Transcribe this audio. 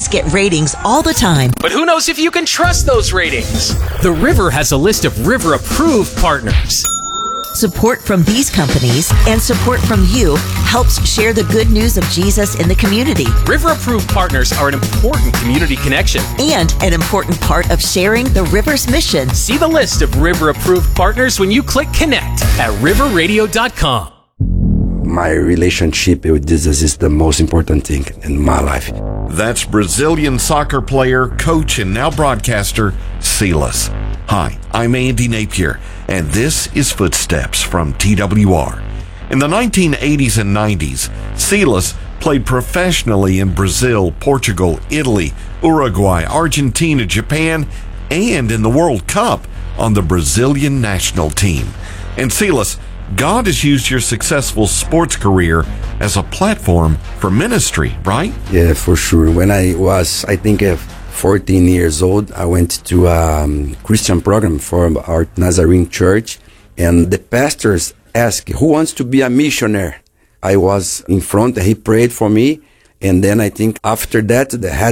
sites get ratings all the time. But who knows if you can trust those ratings? The River has a list of River-approved partners. Support from these companies and support from you helps share the good news of Jesus in the community. River-approved partners are an important community connection And an important part of sharing the River's mission. See the list of River-approved partners when you click connect at riverradio.com. My relationship with Jesus is the most important thing in my life. That's Brazilian soccer player, coach, and now broadcaster, Silas. Hi, I'm Andy Napier, and this is Footsteps from TWR. In the 1980s and 90s, Silas played professionally in Brazil, Portugal, Italy, Uruguay, Argentina, Japan, and in the World Cup on the Brazilian national team. And Silas, God has used your successful sports career as a platform for ministry, right? Yeah, for sure. When I was, 14 years old, I went to a Christian program for our Nazarene church, and the pastors asked, who wants to be a missionary? I was in front, he prayed for me, and then I think after that, the head